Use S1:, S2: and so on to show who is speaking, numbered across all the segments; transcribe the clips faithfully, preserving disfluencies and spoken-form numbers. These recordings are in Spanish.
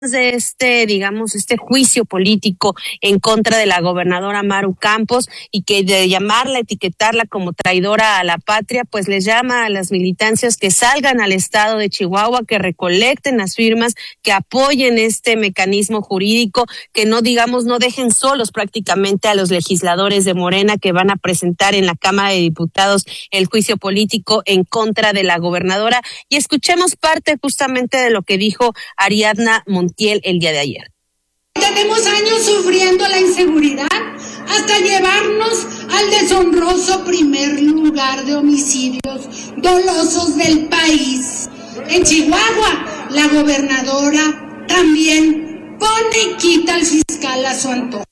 S1: de este, digamos, este juicio político en contra de la gobernadora Maru Campos, y que de llamarla, etiquetarla como traidora a la patria, pues les llama a las militancias que salgan al estado de Chihuahua, que recolecten las firmas, que apoyen este mecanismo jurídico, que no, digamos, no dejen solos prácticamente a los legisladores de Morena que van a presentar en la Cámara de Diputados el juicio político en contra de la gobernadora. Y escuchemos parte justamente de lo que dijo Ariadna Montiel el día de ayer.
S2: Tenemos años sufriendo la inseguridad hasta llevarnos al deshonroso primer lugar de homicidios dolosos del país. En Chihuahua, la gobernadora también pone y quita al fiscal a su antojo.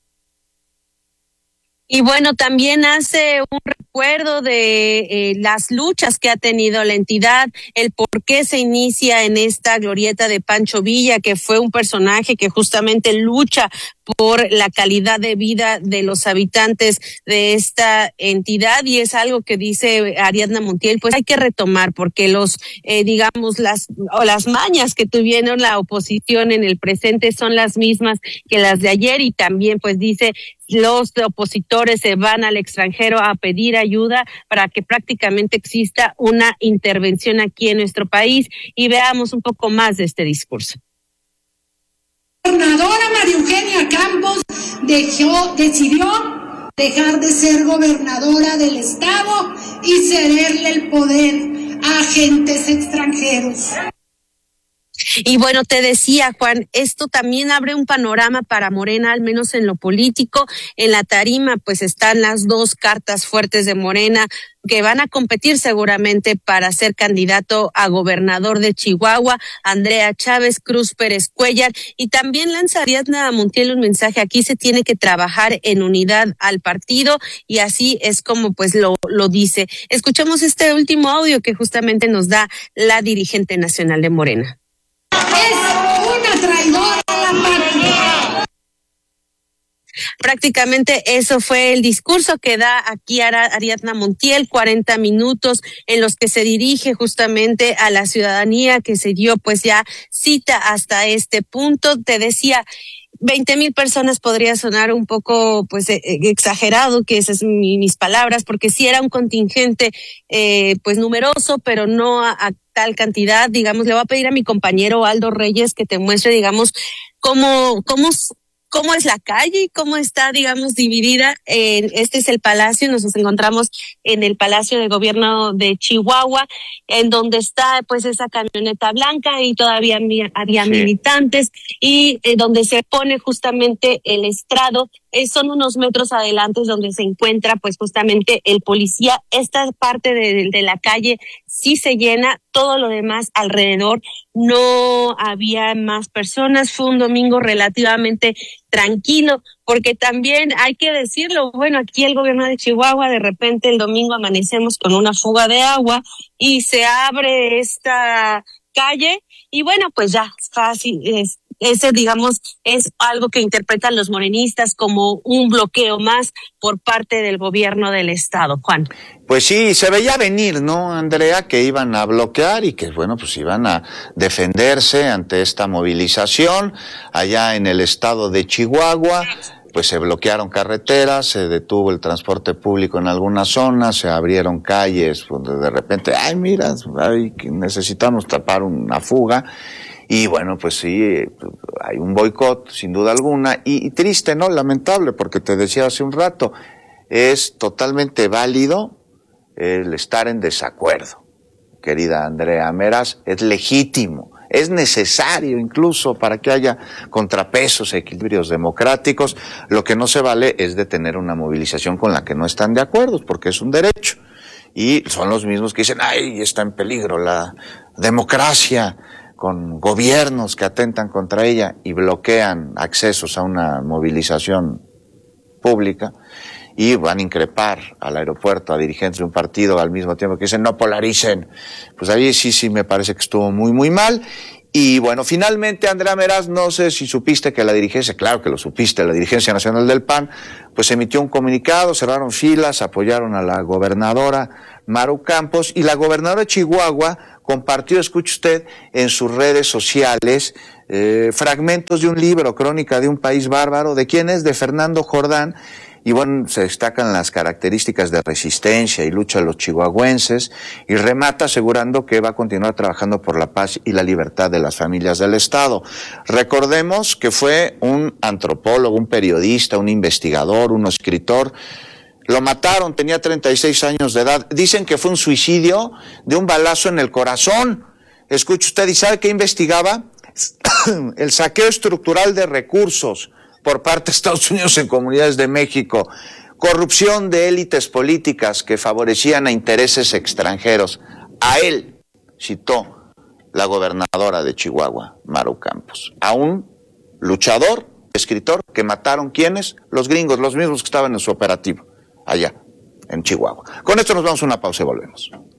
S1: Y bueno, también hace un recuerdo de eh, las luchas que ha tenido la entidad, el por qué se inicia en esta glorieta de Pancho Villa, que fue un personaje que justamente lucha por la calidad de vida de los habitantes de esta entidad, y es algo que dice Ariadna Montiel, pues hay que retomar, porque los, eh, digamos, las, o las mañas que tuvieron la oposición en el presente son las mismas que las de ayer, y también pues dice, los opositores se van al extranjero a pedir ayuda para que prácticamente exista una intervención aquí en nuestro país, y veamos un poco más de este discurso.
S2: La gobernadora María Eugenia Campos dejó, decidió dejar de ser gobernadora del estado y cederle el poder a agentes extranjeros.
S1: Y bueno, te decía, Juan, esto también abre un panorama para Morena, al menos en lo político. En la tarima pues están las dos cartas fuertes de Morena, que van a competir seguramente para ser candidato a gobernador de Chihuahua, Andrea Chávez, Cruz Pérez Cuellar, y también lanza Ariadna Montiel un mensaje: aquí se tiene que trabajar en unidad al partido, y así es como pues lo, lo dice. Escuchemos este último audio que justamente nos da la dirigente nacional de Morena.
S2: Es una traidora a la patria.
S1: Prácticamente eso fue el discurso que da aquí Ariadna Montiel, cuarenta minutos en los que se dirige justamente a la ciudadanía, que se dio pues ya cita hasta este punto. Te decía, veinte mil personas podría sonar un poco pues eh, exagerado, que esas son mi, mis palabras, porque sí era un contingente eh, pues numeroso, pero no a, a tal cantidad. Digamos, le voy a pedir a mi compañero Aldo Reyes que te muestre, digamos, cómo, cómo cómo es la calle y cómo está, digamos, dividida. Eh, este es el Palacio, nos encontramos en el Palacio de Gobierno de Chihuahua, en donde está pues esa camioneta blanca, y todavía había sí. militantes, y eh, donde se pone justamente el estrado. Eh, son unos metros adelante donde se encuentra pues justamente el policía. Esta parte de, de la calle sí se llena, todo lo demás alrededor no había más personas. Fue un domingo relativamente tranquilo, porque también hay que decirlo, bueno, aquí el gobierno de Chihuahua, de repente el domingo amanecemos con una fuga de agua y se abre esta calle, y bueno, pues ya fácil, es, ese digamos es algo que interpretan los morenistas como un bloqueo más por parte del gobierno del estado. Juan.
S3: Pues sí, se veía venir, ¿no, Andrea? Que iban a bloquear y que, bueno, pues iban a defenderse ante esta movilización allá en el estado de Chihuahua. Pues se bloquearon carreteras, se detuvo el transporte público en algunas zonas, se abrieron calles donde de repente, ay, mira, ay, necesitamos tapar una fuga. Y bueno, pues sí, hay un boicot, sin duda alguna, y, y triste, ¿no? Lamentable, porque te decía hace un rato, es totalmente válido el estar en desacuerdo, querida Andrea Meraz, es legítimo, es necesario incluso para que haya contrapesos, equilibrios democráticos. Lo que no se vale es de tener una movilización con la que no están de acuerdo, porque es un derecho. Y son los mismos que dicen, ay, está en peligro la democracia, con gobiernos que atentan contra ella y bloquean accesos a una movilización pública, y van a increpar al aeropuerto a dirigentes de un partido al mismo tiempo que dicen no polaricen. Pues ahí sí, sí me parece que estuvo muy, muy mal. Y bueno, finalmente, Andrea Meraz, no sé si supiste que la dirigencia, claro que lo supiste, la dirigencia nacional del P A N, pues emitió un comunicado, cerraron filas, apoyaron a la gobernadora Maru Campos, y la gobernadora de Chihuahua compartió, escuche usted, en sus redes sociales eh, fragmentos de un libro, Crónica de un país bárbaro. ¿De quién es? De Fernando Jordán. Y bueno, se destacan las características de resistencia y lucha de los chihuahuenses, y remata asegurando que va a continuar trabajando por la paz y la libertad de las familias del Estado. Recordemos que fue un antropólogo, un periodista, un investigador, un escritor. Lo mataron, tenía treinta y seis años de edad. Dicen que fue un suicidio de un balazo en el corazón. Escuche usted, ¿y sabe qué investigaba? El saqueo estructural de recursos por parte de Estados Unidos en comunidades de México, corrupción de élites políticas que favorecían a intereses extranjeros. A él citó la gobernadora de Chihuahua, Maru Campos, a un luchador, escritor, que mataron, ¿quiénes? Los gringos, los mismos que estaban en su operativo, allá, en Chihuahua. Con esto nos vamos a una pausa y volvemos.